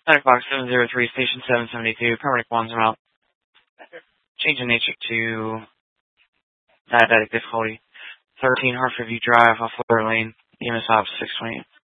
Medic Box 703, Station 772, paramedic 1's out. Change in nature to diabetic difficulty. 13 Hartford View Drive, off Florida Lane, EMS Ops 620.